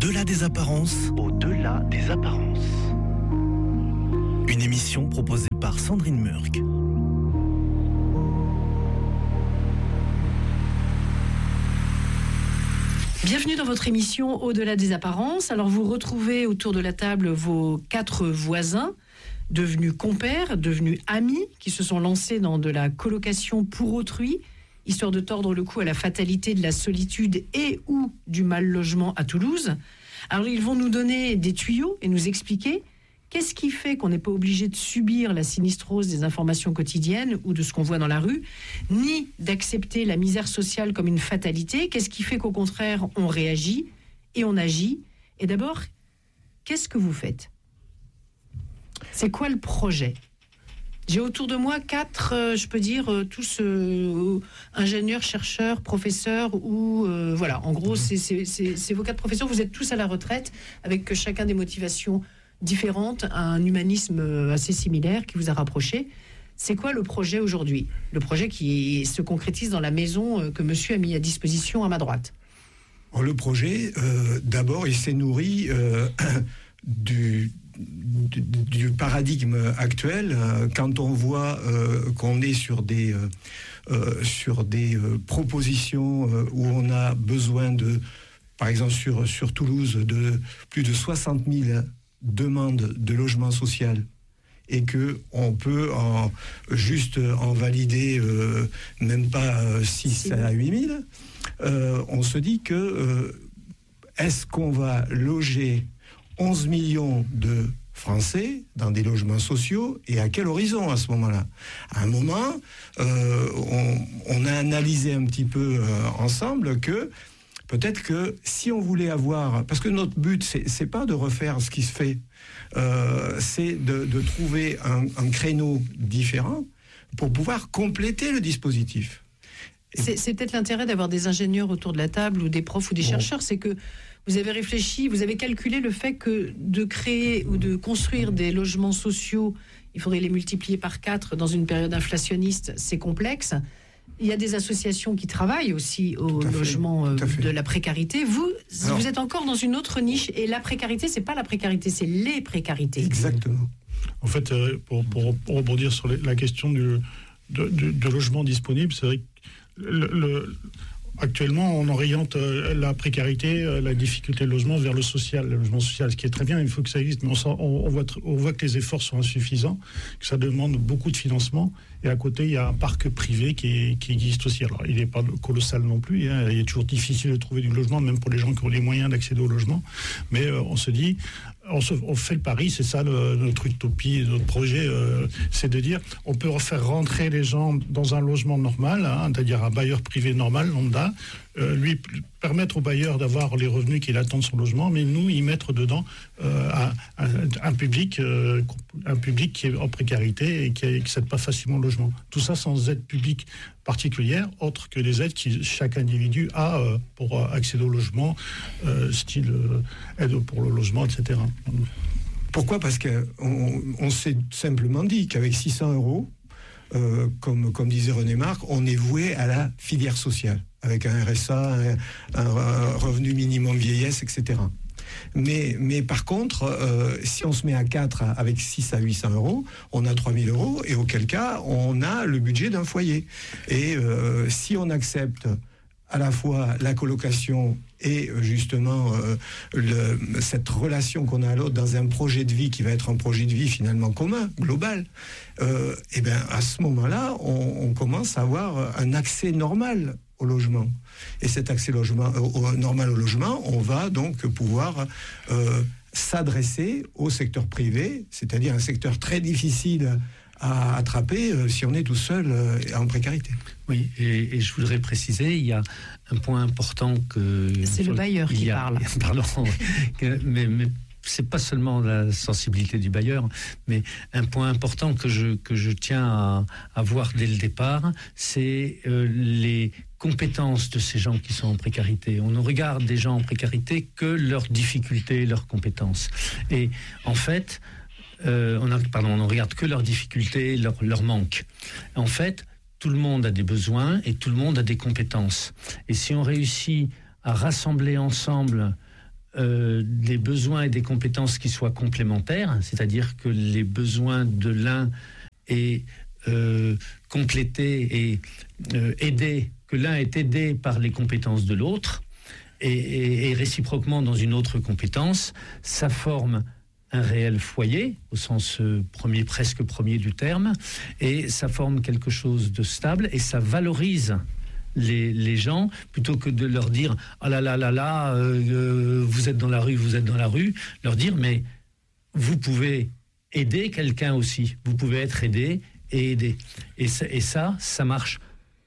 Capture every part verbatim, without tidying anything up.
Au-delà des apparences. Au-delà des apparences. Une émission proposée par Sandrine Murk. Bienvenue dans votre émission Au-delà des apparences. Alors vous retrouvez autour de la table vos quatre voisins, devenus compères, devenus amis, qui se sont lancés dans de la colocation pour autrui, histoire de tordre le cou à la fatalité de la solitude et ou du mal logement à Toulouse. Alors ils vont nous donner des tuyaux et nous expliquer qu'est-ce qui fait qu'on n'est pas obligé de subir la sinistrose des informations quotidiennes ou de ce qu'on voit dans la rue, ni d'accepter la misère sociale comme une fatalité. Qu'est-ce qui fait qu'au contraire, on réagit et on agit. Et d'abord, qu'est-ce que vous faites ? C'est quoi le projet ? J'ai autour de moi quatre, euh, je peux dire, euh, tous euh, ingénieurs, chercheurs, professeurs, ou euh, voilà, en gros, c'est, c'est, c'est, c'est vos quatre professeurs. Vous êtes tous à la retraite, avec chacun des motivations différentes, un humanisme assez similaire qui vous a rapprochés. C'est quoi le projet aujourd'hui ? Le projet qui se concrétise dans la maison que monsieur a mis à disposition à ma droite. Le projet, euh, d'abord, il s'est nourri euh, du... Du, du paradigme actuel, euh, quand on voit euh, qu'on est sur des, euh, euh, sur des euh, propositions euh, où on a besoin de, par exemple sur, sur Toulouse, de plus de soixante mille demandes de logement social, et qu'on peut en, juste en valider euh, même pas euh, six à huit mille, euh, on se dit que euh, est-ce qu'on va loger onze millions de Français dans des logements sociaux, et à quel horizon à ce moment-là ? À un moment, euh, on, on a analysé un petit peu euh, ensemble que peut-être que si on voulait avoir... Parce que notre but, c'est, c'est pas de refaire ce qui se fait, euh, c'est de, de trouver un, un créneau différent pour pouvoir compléter le dispositif. C'est, c'est peut-être l'intérêt d'avoir des ingénieurs autour de la table, ou des profs ou des bon. chercheurs, c'est que vous avez réfléchi, vous avez calculé le fait que de créer ou de construire des logements sociaux, il faudrait les multiplier par quatre dans une période inflationniste, c'est complexe. Il y a des associations qui travaillent aussi au logement euh, de la précarité. Vous, Alors, vous êtes encore dans une autre niche, et la précarité, c'est pas la précarité, c'est les précarités. Exactement. En fait, euh, pour, pour, pour rebondir sur les, la question du, de, de, de logement disponible, c'est vrai que le, le actuellement, on oriente euh, la précarité, euh, la difficulté de logement vers le social, le logement social, ce qui est très bien, il faut que ça existe, mais on, on, on, voit, on voit que les efforts sont insuffisants, que ça demande beaucoup de financement, et à côté, il y a un parc privé qui, est, qui existe aussi. Alors, il n'est pas colossal non plus, hein, il est toujours difficile de trouver du logement, même pour les gens qui ont les moyens d'accéder au logement, mais euh, on se dit, on, se, on fait le pari, c'est ça le, notre utopie, notre projet, euh, c'est de dire, on peut faire rentrer les gens dans un logement normal, hein, c'est-à-dire un bailleur privé normal, lambda, Euh, lui permettre au bailleur d'avoir les revenus qu'il attend de son logement, mais nous y mettre dedans euh, un, un, un public, euh, un public qui est en précarité et qui n'accède pas facilement au logement. Tout ça sans aide publique particulière, autre que les aides que chaque individu a euh, pour accéder au logement, euh, style euh, aide pour le logement, et cetera. Pourquoi ? Parce qu'on on s'est simplement dit qu'avec six cents euros, Euh, comme, comme disait René Marc, on est voué à la filière sociale, avec un R S A, un, un revenu minimum vieillesse, et cetera. Mais, mais par contre, euh, si on se met à quatre avec six à huit cents euros, on a trois mille euros, et auquel cas, on a le budget d'un foyer. Et euh, si on accepte à la fois la colocation et justement euh, le, cette relation qu'on a à l'autre dans un projet de vie qui va être un projet de vie finalement commun, global, euh, et bien à ce moment-là, on, on commence à avoir un accès normal au logement. Et cet accès logement, au, au, normal au logement, on va donc pouvoir euh, s'adresser au secteur privé, c'est-à-dire un secteur très difficile à attraper euh, si on est tout seul euh, en précarité. Oui, et, et je voudrais préciser, il y a un point important que... C'est le bailleur qui a, parle. Pardon, que, mais, mais c'est pas seulement la sensibilité du bailleur, mais un point important que je, que je tiens à, à voir dès le départ, c'est euh, les compétences de ces gens qui sont en précarité. On ne regarde des gens en précarité que leurs difficultés, leurs compétences. Et en fait... Euh, on a, pardon, on ne regarde que leurs difficultés, leurs leur manques. En fait, tout le monde a des besoins et tout le monde a des compétences. Et si on réussit à rassembler ensemble euh, des besoins et des compétences qui soient complémentaires, c'est-à-dire que les besoins de l'un est euh, complété et euh, aidé, que l'un est aidé par les compétences de l'autre, et, et, et réciproquement dans une autre compétence, ça forme un réel foyer, au sens premier, presque premier du terme, et ça forme quelque chose de stable, et ça valorise les, les gens, plutôt que de leur dire « Ah là là là là, euh, vous êtes dans la rue, vous êtes dans la rue », leur dire « Mais vous pouvez aider quelqu'un aussi, vous pouvez être aidé et aider ». Et ça, et ça, ça marche,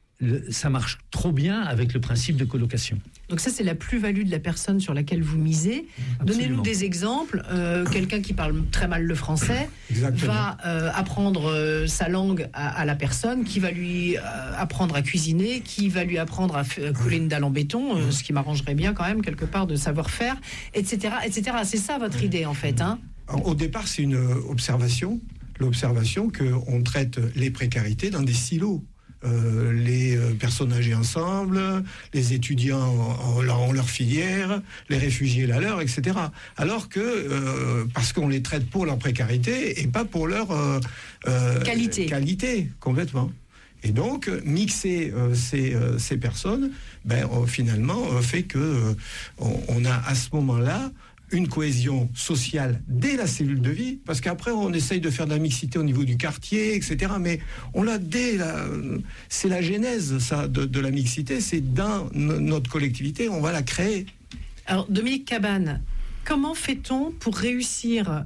ça marche trop bien avec le principe de colocation. Donc ça, c'est la plus-value de la personne sur laquelle vous misez. Absolument. Donnez-nous des exemples. Euh, quelqu'un qui parle très mal le français Exactement. va euh, apprendre euh, sa langue à, à la personne, qui va lui euh, apprendre à cuisiner, qui va lui apprendre à f- couler une dalle en béton, euh, ce qui m'arrangerait bien quand même, quelque part, de savoir-faire, et cetera, et cetera. C'est ça votre idée, en fait, hein ? Au départ, c'est une observation, l'observation qu'on traite les précarités dans des silos. Euh, les euh, personnes âgées ensemble, les étudiants en, en, en leur filière, les réfugiés la leur, et cetera. Alors que, euh, parce qu'on les traite pour leur précarité et pas pour leur euh, euh, qualité. qualité, complètement. Et donc, mixer euh, ces, euh, ces personnes, ben, euh, finalement, euh, fait que euh, on, on a à ce moment-là une cohésion sociale dès la cellule de vie, parce qu'après on essaye de faire de la mixité au niveau du quartier, et cetera. Mais on l'a dès la, c'est la genèse ça de, de la mixité, c'est dans no- notre collectivité, on va la créer. Alors Dominique Cabane, comment fait-on pour réussir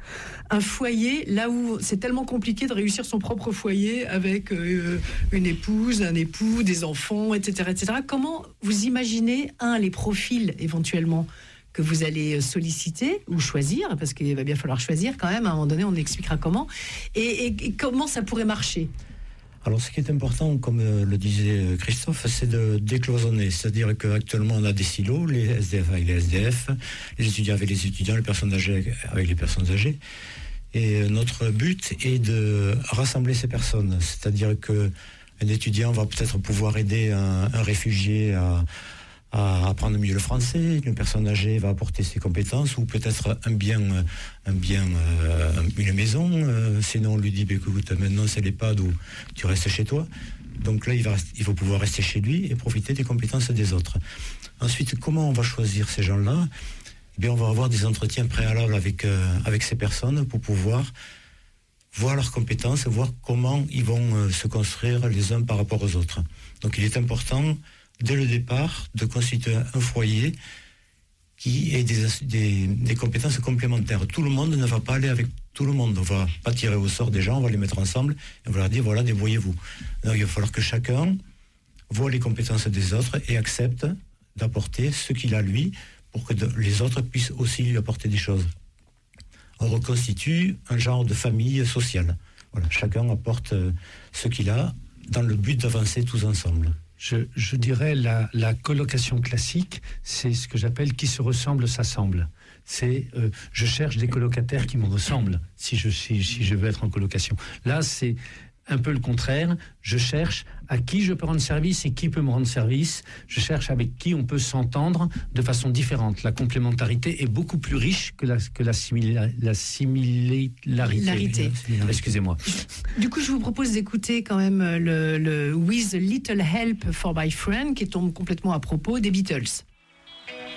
un foyer là où c'est tellement compliqué de réussir son propre foyer avec euh, une épouse, un époux, des enfants, et cetera, et cetera. Comment vous imaginez un les profils éventuellement que vous allez solliciter ou choisir, parce qu'il va bien falloir choisir quand même, à un moment donné, on expliquera comment, et, et, et comment ça pourrait marcher. Alors, ce qui est important, comme le disait Christophe, c'est de décloisonner. C'est-à-dire qu'actuellement, on a des silos, les S D F avec les S D F, les étudiants avec les étudiants, les personnes âgées avec les personnes âgées. Et notre but est de rassembler ces personnes. C'est-à-dire qu'un étudiant va peut-être pouvoir aider un, un réfugié à à apprendre mieux le français, une personne âgée va apporter ses compétences, ou peut-être un bien, un bien euh, une maison, euh, sinon on lui dit, bah, écoute, maintenant c'est l'EHPAD où tu restes chez toi. Donc là, il va, il faut pouvoir rester chez lui et profiter des compétences des autres. Ensuite, comment on va choisir ces gens-là ? Eh bien, on va avoir des entretiens préalables avec, euh, avec ces personnes pour pouvoir voir leurs compétences, voir comment ils vont euh, se construire les uns par rapport aux autres. Donc il est important, dès le départ, de constituer un foyer qui ait des, des, des compétences complémentaires. Tout le monde ne va pas aller avec tout le monde. On ne va pas tirer au sort des gens, on va les mettre ensemble et on va leur dire, voilà, débrouillez-vous. Donc il va falloir que chacun voit les compétences des autres et accepte d'apporter ce qu'il a lui, pour que de, les autres puissent aussi lui apporter des choses. On reconstitue un genre de famille sociale. Voilà, chacun apporte ce qu'il a dans le but d'avancer tous ensemble. Je, je dirais la, la colocation classique, c'est ce que j'appelle qui se ressemble s'assemble. C'est euh, je cherche des colocataires qui me ressemblent si je, si, si je veux être en colocation. Là, c'est un peu le contraire. Je cherche à qui je peux rendre service et qui peut me rendre service. Je cherche avec qui on peut s'entendre de façon différente. La complémentarité est beaucoup plus riche que la, que la, simila, la similarité. Larité. Excusez-moi. Du coup, je vous propose d'écouter quand même le, le With a Little Help for My Friend, qui tombe complètement à propos des Beatles.